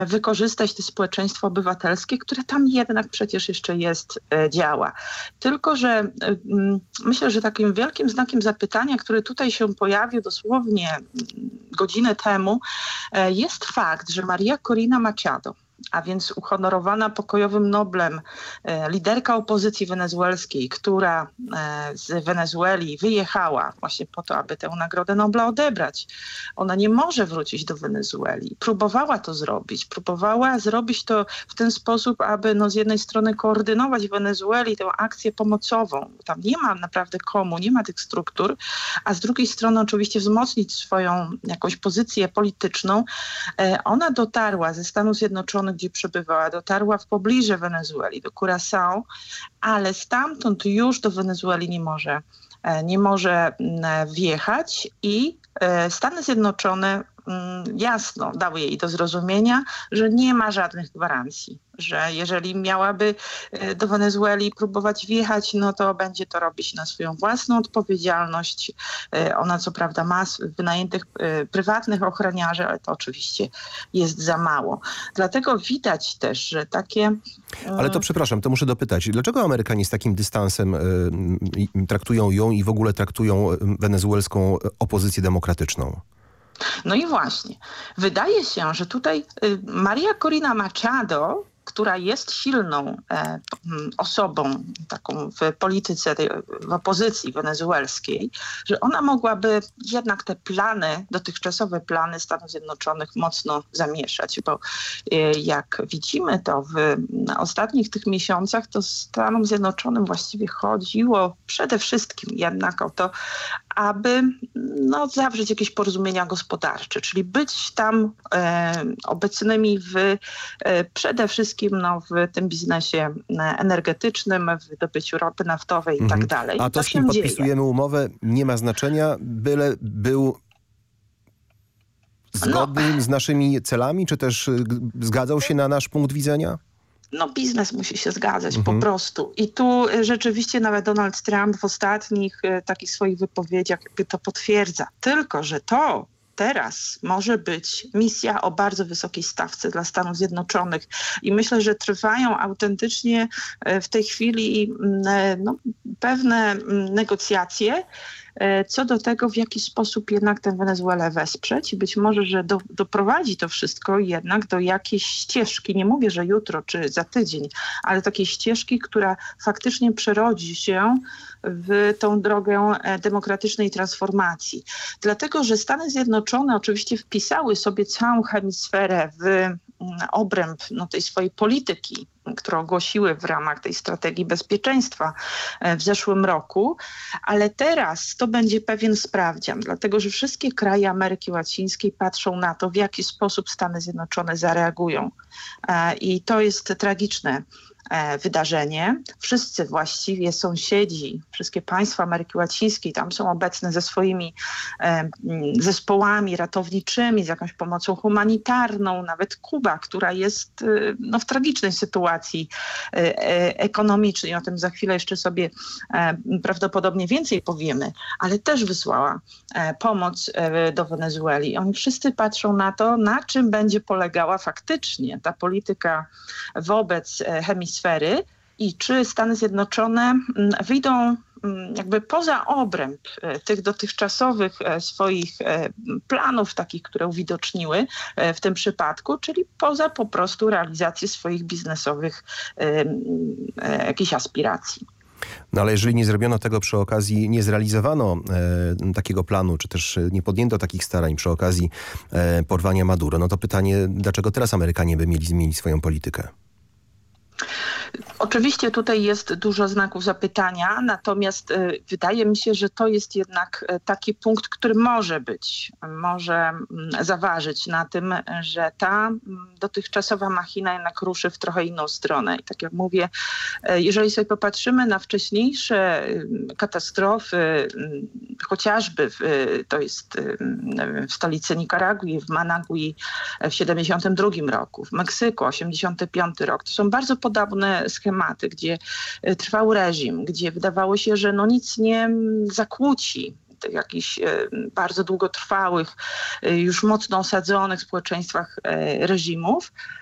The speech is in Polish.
wykorzystać to społeczeństwo obywatelskie, które tam jednak przecież jeszcze jest, działa. Tylko że myślę, że takim wielkim znakiem zapytania, który tutaj się pojawił dosłownie godzinę temu, jest fakt, że Maria Corina Machado, a więc uhonorowana pokojowym Noblem liderka opozycji wenezuelskiej, która z Wenezueli wyjechała właśnie po to, aby tę Nagrodę Nobla odebrać. Ona nie może wrócić do Wenezueli. Próbowała to zrobić. Próbowała zrobić to w ten sposób, aby z jednej strony koordynować w Wenezueli tę akcję pomocową. Tam nie ma naprawdę komu, nie ma tych struktur, a z drugiej strony oczywiście wzmocnić swoją jakąś pozycję polityczną. Ona dotarła ze Stanów Zjednoczonych, gdzie przebywała, dotarła w pobliże Wenezueli, do Curaçao, ale stamtąd już do Wenezueli nie może wjechać i Stany Zjednoczone jasno dały jej do zrozumienia, że nie ma żadnych gwarancji, że jeżeli miałaby do Wenezueli próbować wjechać, no to będzie to robić na swoją własną odpowiedzialność. Ona co prawda ma wynajętych prywatnych ochroniarzy, ale to oczywiście jest za mało. Dlatego widać też, że takie... Ale to przepraszam, to muszę dopytać. Dlaczego Amerykanie z takim dystansem traktują ją i w ogóle traktują wenezuelską opozycję demokratyczną? No i właśnie. Wydaje się, że tutaj Maria Corina Machado, która jest silną osobą taką w polityce, w opozycji wenezuelskiej, że ona mogłaby jednak te plany, dotychczasowe plany Stanów Zjednoczonych mocno zamieszać, bo jak widzimy to w ostatnich tych miesiącach, to Stanom Zjednoczonym właściwie chodziło przede wszystkim jednak o to, aby zawrzeć jakieś porozumienia gospodarcze, czyli być tam obecnymi przede wszystkim w tym biznesie energetycznym, w wydobyciu ropy naftowej i tak dalej. A to, z kim podpisujemy umowę, nie ma znaczenia, byle był zgodny z naszymi celami, czy też zgadzał się na nasz punkt widzenia? Biznes musi się zgadzać po prostu. I tu rzeczywiście nawet Donald Trump w ostatnich takich swoich wypowiedziach jakby to potwierdza. Tylko że to teraz może być misja o bardzo wysokiej stawce dla Stanów Zjednoczonych. I myślę, że trwają autentycznie w tej chwili pewne negocjacje co do tego, w jaki sposób jednak tę Wenezuelę wesprzeć i być może, że doprowadzi to wszystko jednak do jakiejś ścieżki, nie mówię, że jutro czy za tydzień, ale takiej ścieżki, która faktycznie przerodzi się w tą drogę demokratycznej transformacji. Dlatego, że Stany Zjednoczone oczywiście wpisały sobie całą hemisferę w obręb tej swojej polityki, którą ogłosiły w ramach tej strategii bezpieczeństwa w zeszłym roku, ale teraz to będzie pewien sprawdzian, dlatego że wszystkie kraje Ameryki Łacińskiej patrzą na to, w jaki sposób Stany Zjednoczone zareagują. I to jest tragiczne wydarzenie. Wszyscy właściwie sąsiedzi, wszystkie państwa Ameryki Łacińskiej tam są obecne ze swoimi zespołami ratowniczymi, z jakąś pomocą humanitarną, nawet Kuba, która jest w tragicznej sytuacji ekonomicznej. O tym za chwilę jeszcze sobie prawdopodobnie więcej powiemy, ale też wysłała pomoc do Wenezueli. Oni wszyscy patrzą na to, na czym będzie polegała faktycznie ta polityka wobec hemisfery i czy Stany Zjednoczone wyjdą jakby poza obręb tych dotychczasowych swoich planów, takich, które uwidoczniły w tym przypadku, czyli poza po prostu realizację swoich biznesowych jakichś aspiracji. No ale jeżeli nie zrobiono tego przy okazji, nie zrealizowano takiego planu, czy też nie podjęto takich starań przy okazji porwania Maduro, no to pytanie, dlaczego teraz Amerykanie by mieli zmienić swoją politykę? Oczywiście tutaj jest dużo znaków zapytania, natomiast wydaje mi się, że to jest jednak taki punkt, który może zaważyć na tym, że ta dotychczasowa machina jednak ruszy w trochę inną stronę. I tak jak mówię, jeżeli sobie popatrzymy na wcześniejsze katastrofy, chociażby to jest w stolicy Nikaragui, w Managui w 1972 roku, w Meksyku 1985 rok, to są bardzo podobne schematy, gdzie trwał reżim, gdzie wydawało się, że nic nie zakłóci tych jakichś bardzo długotrwałych, już mocno osadzonych społeczeństwach reżimów,